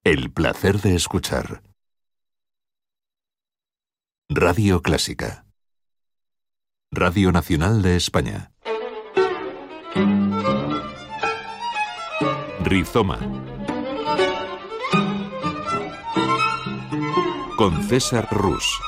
El placer de escuchar. Radio Clásica. Radio Nacional de España. Rizoma. Con César Rus.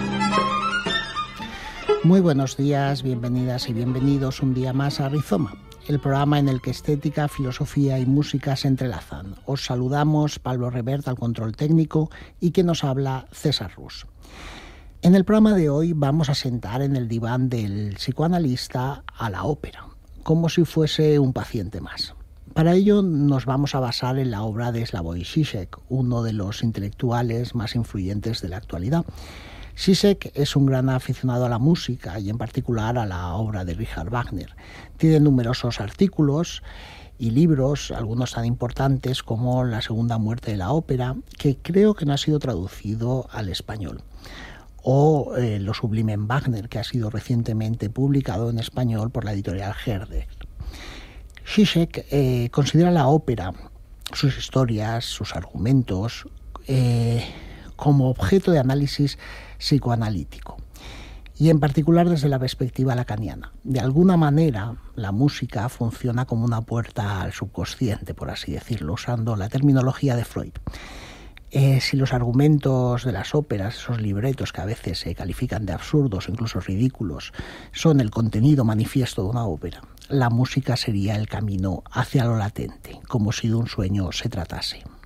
Muy buenos días, bienvenidas y bienvenidos un día más a Rizoma, el programa en el que estética, filosofía y música se entrelazan. Os saludamos Pablo Revert al control técnico y quien nos habla, César Rus. En el programa de hoy vamos a sentar en el diván del psicoanalista a la ópera, como si fuese un paciente más. Para ello nos vamos a basar en la obra de Slavoj Žižek, uno de los intelectuales más influyentes de la actualidad. Žižek es un gran aficionado a la música y en particular a la obra de Richard Wagner. Tiene numerosos artículos y libros, algunos tan importantes como La segunda muerte de la ópera, que creo que no ha sido traducido al español, o Lo sublime en Wagner, que ha sido recientemente publicado en español por la editorial Herder. Žižek considera la ópera, sus historias, sus argumentos, como objeto de análisis psicoanalítico, y en particular desde la perspectiva lacaniana. De alguna manera, la música funciona como una puerta al subconsciente, por así decirlo, usando la terminología de Freud. Si los argumentos de las óperas, esos libretos que a veces se califican de absurdos o incluso ridículos, son el contenido manifiesto de una ópera, la música sería el camino hacia lo latente, como si de un sueño se tratase.